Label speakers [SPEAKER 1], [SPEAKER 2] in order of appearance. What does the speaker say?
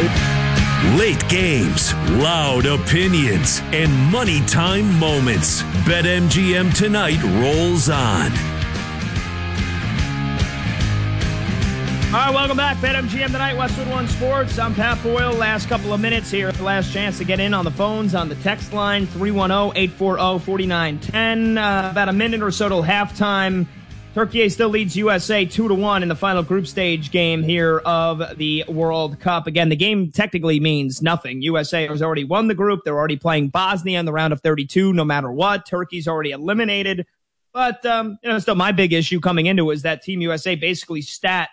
[SPEAKER 1] Late games, loud opinions, and money time moments. BetMGM Tonight rolls on.
[SPEAKER 2] All right, welcome back. BetMGM Tonight, Westwood One Sports. I'm Pat Boyle. Last couple of minutes here. The last chance to get in on the phones on the text line, 310-840-4910. About a minute or so till halftime. Turkey still leads USA 2-1 in the final group stage game here of the World Cup. Again, the game technically means nothing. USA has already won the group. They're already playing Bosnia in the round of 32, no matter what. Turkey's already eliminated. But, still my big issue coming into it is that Team USA basically sat